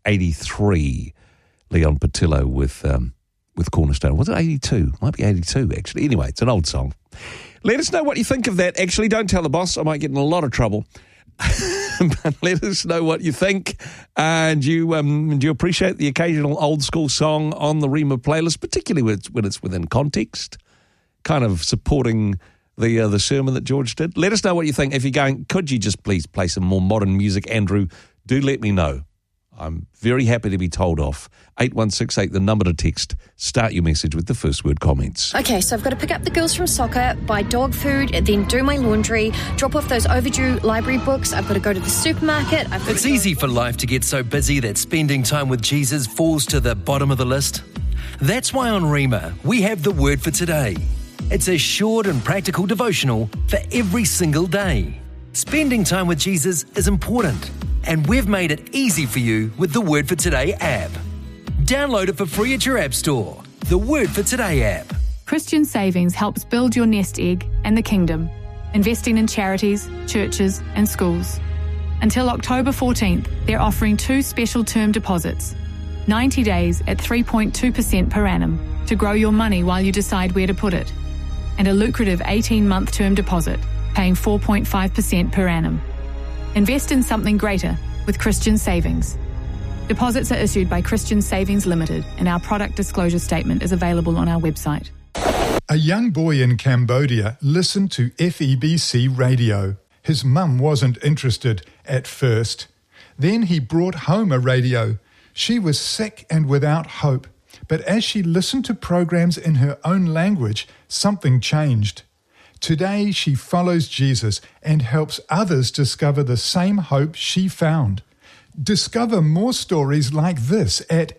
83. Leon Patillo with Cornerstone. Was it 82? Might be 82, actually. Anyway, it's an old song. Let us know what you think of that. Actually, don't tell the boss. I might get in a lot of trouble. But let us know what you think. And do you appreciate the occasional old school song on the Rhema playlist, particularly when it's within context, kind of supporting the sermon that George did? Let us know what you think. If you're going, could you just please play some more modern music, Andrew? Do let me know. I'm very happy to be told off. 8168, the number to text. Start your message with the first word comments. Okay, so I've got to pick up the girls from soccer, buy dog food, then do my laundry, drop off those overdue library books. I've got to go to the supermarket. It's easy for life to get so busy that spending time with Jesus falls to the bottom of the list. That's why on Rhema, we have the word for today. It's a short and practical devotional for every single day. Spending time with Jesus is important, and we've made it easy for you with the Word for Today app. Download it for free at your app store. The Word for Today app. Christian Savings helps build your nest egg and the kingdom, investing in charities, churches and schools. Until October 14th, they're offering 2 special term deposits, 90 days at 3.2% per annum to grow your money while you decide where to put it, and a lucrative 18-month term deposit, paying 4.5% per annum. Invest in something greater with Christian Savings. Deposits are issued by Christian Savings Limited, and our product disclosure statement is available on our website. A young boy in Cambodia listened to FEBC radio. His mum wasn't interested at first. Then he brought home a radio. She was sick and without hope. But as she listened to programs in her own language, something changed. Today she follows Jesus and helps others discover the same hope she found. Discover more stories like this at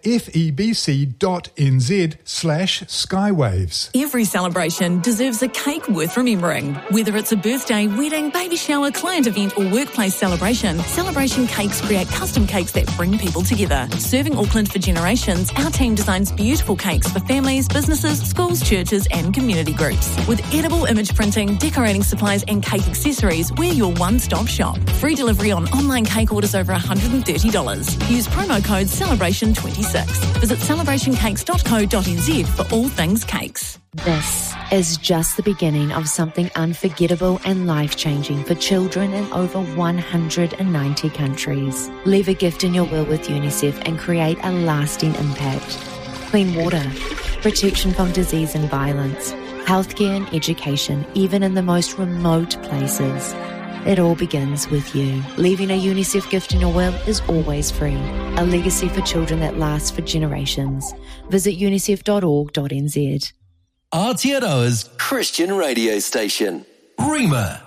febc.nz/skywaves. Every celebration deserves a cake worth remembering. Whether it's a birthday, wedding, baby shower, client event or workplace celebration, Celebration Cakes create custom cakes that bring people together. Serving Auckland for generations, our team designs beautiful cakes for families, businesses, schools, churches and community groups. With edible image printing, decorating supplies and cake accessories, we're your one-stop shop. Free delivery on online cake orders over $130. Use promo code CELEBRATION26. Visit celebrationcakes.co.nz for all things cakes. This is just the beginning of something unforgettable and life-changing for children in over 190 countries. Leave a gift in your will with UNICEF and create a lasting impact. Clean water, protection from disease and violence, healthcare and education, even in the most remote places. It all begins with you. Leaving a UNICEF gift in your will is always free. A legacy for children that lasts for generations. Visit unicef.org.nz. Aotearoa's Christian radio station. Rhema.